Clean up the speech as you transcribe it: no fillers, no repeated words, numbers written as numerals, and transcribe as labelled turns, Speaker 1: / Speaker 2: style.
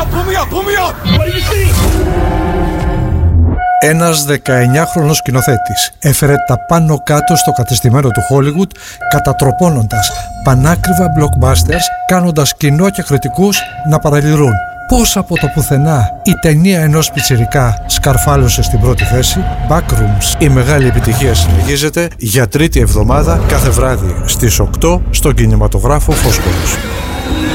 Speaker 1: Ένας 19χρονος σκηνοθέτης έφερε τα πάνω κάτω στο κατεστημένο του Hollywood, κατατροπώνοντας πανάκριβα blockbusters, κάνοντας κοινό και κριτικούς να παραλυρούν. Πώς από το πουθενά η ταινία ενός πιτσιρικά σκαρφάλωσε στην πρώτη θέση. Backrooms. Η μεγάλη επιτυχία συνεχίζεται για τρίτη εβδομάδα κάθε βράδυ στις 8 στον κινηματογράφο Φόσκορος.